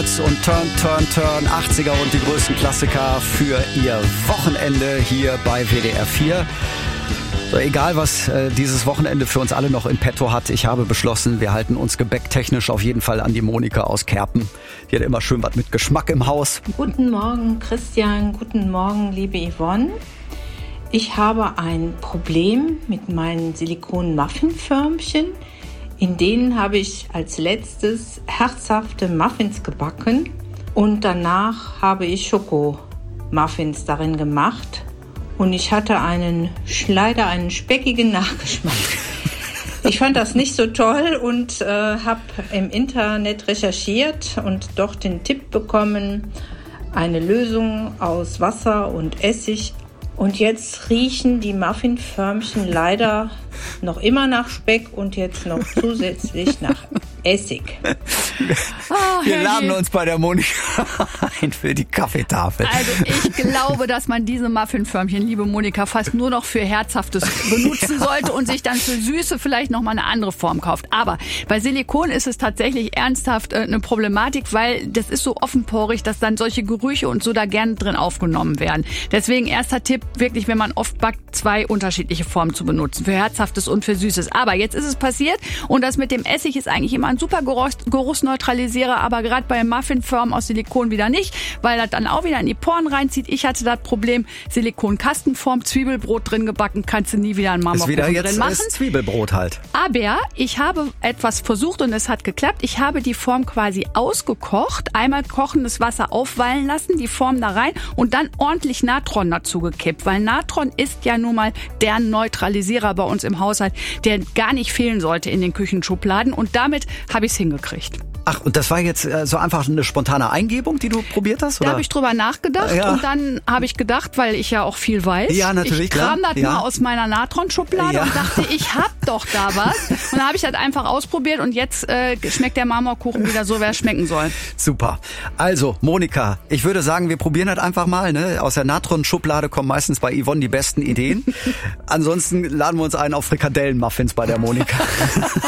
Roots und Turn, 80er und die größten Klassiker für Ihr Wochenende hier bei WDR 4. So, egal, was dieses Wochenende für uns alle noch in petto hat, ich habe beschlossen, wir halten uns gebäcktechnisch auf jeden Fall an die Monika aus Kerpen. Die hat immer schön was mit Geschmack im Haus. Guten Morgen, Christian. Guten Morgen, liebe Yvonne. Ich habe ein Problem mit meinen Silikon-Muffinförmchen. In denen habe ich als letztes herzhafte Muffins gebacken und danach habe ich Schokomuffins darin gemacht und ich hatte leider einen speckigen Nachgeschmack. Ich fand das nicht so toll und habe im Internet recherchiert und doch den Tipp bekommen, eine Lösung aus Wasser und Essig. Und jetzt riechen die Muffinförmchen leider noch immer nach Speck und jetzt noch zusätzlich nach Essig. Wir laden uns bei der Monika ein für die Kaffeetafel. Also ich glaube, dass man diese Muffinförmchen, liebe Monika, fast nur noch für Herzhaftes benutzen sollte und sich dann für Süße vielleicht noch mal eine andere Form kauft. Aber bei Silikon ist es tatsächlich ernsthaft eine Problematik, weil das ist so offenporig, dass dann solche Gerüche und so da gerne drin aufgenommen werden. Deswegen erster Tipp, wirklich, wenn man oft backt, 2 unterschiedliche Formen zu benutzen, für Herzhaftes und für Süßes. Aber jetzt ist es passiert und das mit dem Essig ist eigentlich immer ein super Geruchsneutralisierer, aber gerade bei Muffinformen aus Silikon wieder nicht, weil das dann auch wieder in die Poren reinzieht. Ich hatte das Problem, Silikon-Kastenform, Zwiebelbrot drin gebacken, kannst du nie wieder einen Marmorkuchen drin machen. Ist Zwiebelbrot halt. Aber ich habe etwas versucht und es hat geklappt. Ich habe die Form quasi ausgekocht, einmal kochendes Wasser aufwallen lassen, die Form da rein und dann ordentlich Natron dazu gekippt, weil Natron ist ja nun mal der Neutralisierer bei uns im Haushalt, der gar nicht fehlen sollte in den Küchenschubladen und damit habe ich es hingekriegt. Ach, und das war jetzt so einfach eine spontane Eingebung, die du probiert hast? Oder? Da habe ich drüber nachgedacht und dann habe ich gedacht, weil ich ja auch viel weiß, ja, natürlich, ich kram das mal aus meiner Natron-Schublade und dachte, ich hab doch da was. Und dann habe ich das einfach ausprobiert und jetzt schmeckt der Marmorkuchen wieder so, wer es schmecken soll. Super. Also, Monika, ich würde sagen, wir probieren das einfach mal. Ne? Aus der Natron-Schublade kommen meistens bei Yvonne die besten Ideen. Ansonsten laden wir uns ein auf Frikadellen-Muffins bei der Monika.